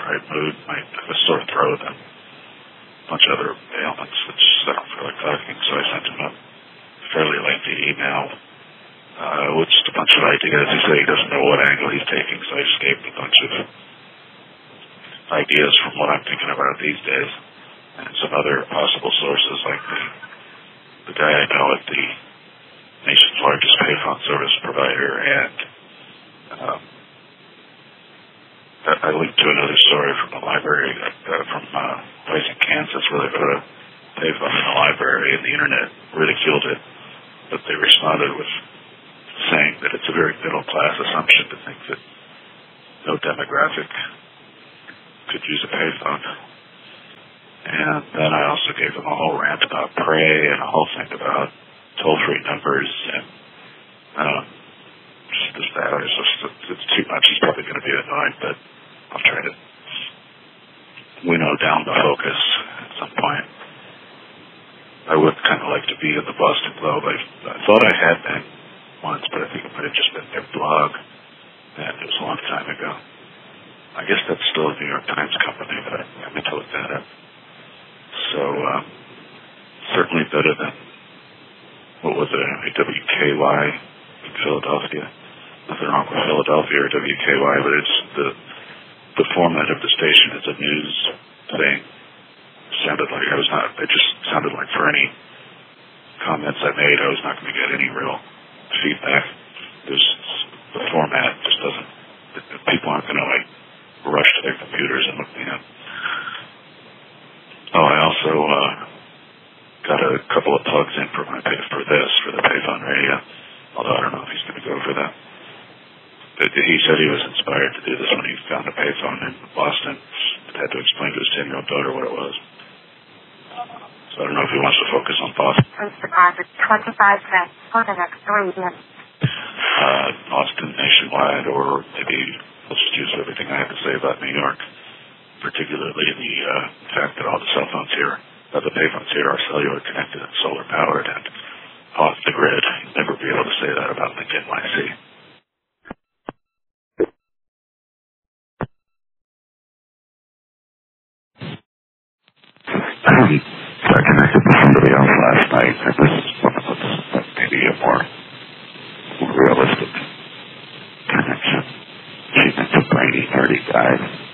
right mood, might have a sore throat, and a bunch of other ailments, which I don't feel like talking. So I sent him a fairly lengthy email with just a bunch of ideas. He said he doesn't know what angle he's taking, so I just gave him a bunch of ideas from what I'm thinking about these days, and some other possible sources, like the guy I know at the nation's largest payphone service provider, and I linked to another story from the library from a place in Kansas where they put a payphone in the library, and the internet ridiculed it, but they responded with saying that it's a very middle-class assumption to think that no demographic could use a payphone. And then I also gave them a whole rant about Prey and a whole thing about toll-free numbers, and just that. It's too much. He's probably going to be annoyed, but I'll try to winnow down the focus at some point. I would kind of like to be in the Boston Globe. I thought I had been once, but I think it might have just been their blog, and it was a long time ago. I guess that's still a New York Times company, but I meant to look that up. So, certainly better than, what was it, WKY in Philadelphia. Nothing wrong with Philadelphia or WKY, but it's the format of the station is a news thing. It just sounded like for any comments I made, I was not going to get any real feedback. The format just doesn't, people aren't going to rush to their computers and look me up. Oh, I also got a couple of plugs in for the payphone radio, although I don't know if he's going to go for that. But he said he was inspired to do this when he found a payphone in Boston. Had to explain to his 10-year-old daughter what it was. So I don't know if he wants to focus on Boston. Please deposit 25 cents for the next 3 minutes. Boston nationwide, or maybe let's just use everything I have to say about New York, particularly the fact that all the cell phones here, the payphones here, are cellular connected and solar powered and off the grid. You'll never be able to say that about Lincoln NYC. I connected with somebody else last night, and this is one of those maybe a more realistic connection. She's a brainy, nerdy guy.